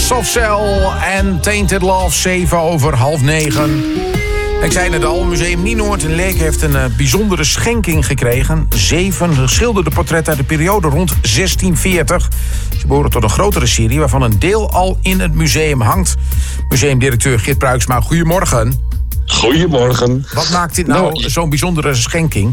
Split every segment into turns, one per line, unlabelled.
Soft Cell en Tainted Love, 7:30. Ik zei net al, Museum Nienoord in Leek heeft een bijzondere schenking gekregen. 7 geschilderde portretten uit de periode rond 1640. Ze behoren tot een grotere serie waarvan een deel al in het museum hangt. Museumdirecteur Geert Pruiksma, goedemorgen.
Goedemorgen.
Wat maakt dit nou zo'n bijzondere schenking?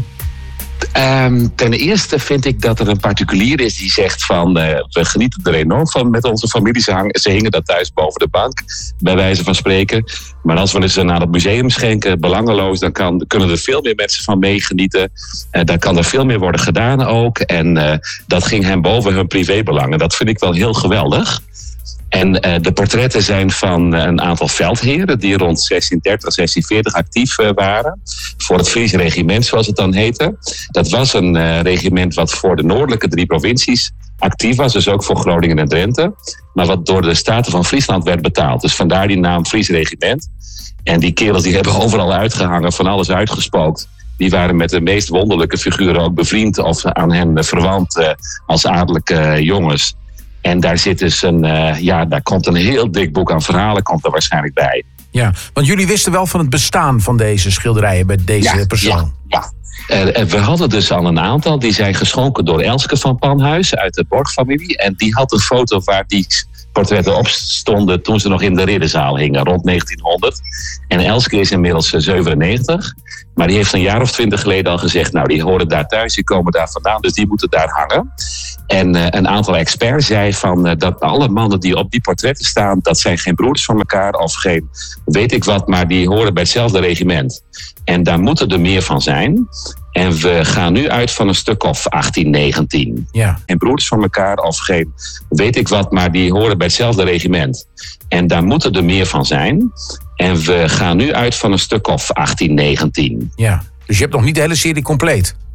Ten eerste vind ik dat er een particulier is die zegt van... we genieten er enorm van met onze familie. Ze hingen dat thuis boven de bank, bij wijze van spreken. Maar als we dus naar het museum schenken, belangeloos... dan kunnen er veel meer mensen van meegenieten. Dan kan er veel meer worden gedaan ook. En dat ging hem boven hun privébelangen. Dat vind ik wel heel geweldig. En de portretten zijn van een aantal veldheren... die rond 1630, 1640 actief waren. Voor het Fries regiment, zoals het dan heette. Dat was een regiment wat voor de noordelijke 3 provincies actief was. Dus ook voor Groningen en Drenthe. Maar wat door de Staten van Friesland werd betaald. Dus vandaar die naam Fries regiment. En die kerels die hebben overal uitgehangen, van alles uitgespookt. Die waren met de meest wonderlijke figuren ook bevriend... of aan hen verwant als adellijke jongens. En daar zit dus daar komt een heel dik boek aan verhalen, komt er waarschijnlijk bij.
Ja, want jullie wisten wel van het bestaan van deze schilderijen bij deze persoon.
Ja. We hadden dus al een aantal. Die zijn geschonken door Elske van Panhuis uit de Borgfamilie. En die had een foto waar die portretten op stonden toen ze nog in de ridderzaal hingen, rond 1900. En Elske is inmiddels 97. Maar die heeft een jaar of 20 geleden al gezegd... nou, die horen daar thuis, die komen daar vandaan, dus die moeten daar hangen. En een aantal experts zei van dat alle mannen die op die portretten staan... dat zijn geen broers van elkaar of geen weet ik wat... maar die horen bij hetzelfde regiment. En daar moeten er meer van zijn... En we gaan nu uit van een stuk of 18, 19.
Ja.
En broers van elkaar of geen weet ik wat, maar die horen bij hetzelfde regiment. En daar moeten er meer van zijn. En we gaan nu uit van een stuk of 18, 19.
Ja, dus je hebt nog niet de hele serie compleet?